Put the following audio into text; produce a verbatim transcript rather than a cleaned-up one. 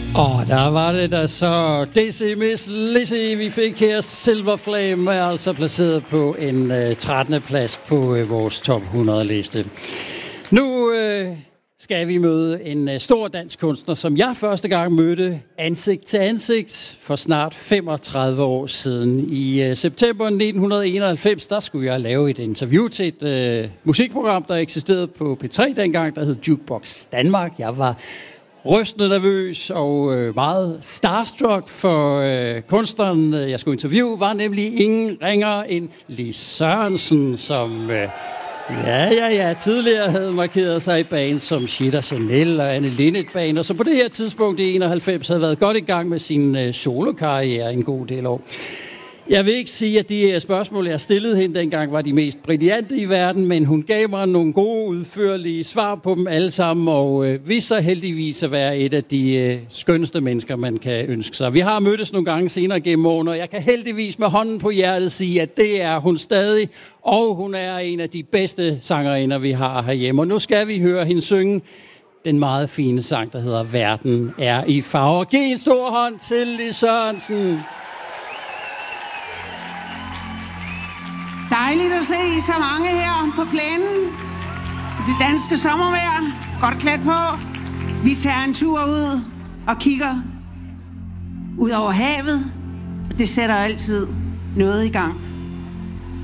Og der var det da så Dizzy Miss Lizzy, vi fik her. Silver Flame er altså placeret på en uh, trettende plads på uh, vores top hundrede liste. Nu uh, skal vi møde en uh, stor dansk kunstner, som jeg første gang mødte ansigt til ansigt for snart femogtredive år siden. I uh, september nitten enoghalvfems, der skulle jeg lave et interview til et uh, musikprogram, der eksisterede på P tre dengang, der hed Jukebox Danmark. Jeg var rystende nervøs og øh, meget starstruck, for øh, kunstneren, øh, jeg skulle interviewe, var nemlig ingen ringere end Lis Sørensen, som øh, ja, ja, ja, tidligere havde markeret sig i band som Shit og Chanel og Anne Linnet-band, og så på det her tidspunkt i enoghalvfems havde været godt i gang med sin øh, solokarriere en god del år. Jeg vil ikke sige, at de spørgsmål, jeg stillede hende dengang, var de mest brillante i verden, men hun gav mig nogle gode, udførlige svar på dem alle sammen, og øh, viste så heldigvis at være et af de øh, skønneste mennesker, man kan ønske sig. Vi har mødtes nogle gange senere gennem årene, og jeg kan heldigvis med hånden på hjertet sige, at det er hun stadig, og hun er en af de bedste sangerinder, vi har herhjemme. Og nu skal vi høre hende synge den meget fine sang, der hedder Verden er i farver. Giv en stor hånd til Lis Sørensen. Dejligt at se så mange her på plænen. Det danske sommervejr. Godt klædt på. Vi tager en tur ud og kigger ud over havet. Og det sætter altid noget i gang.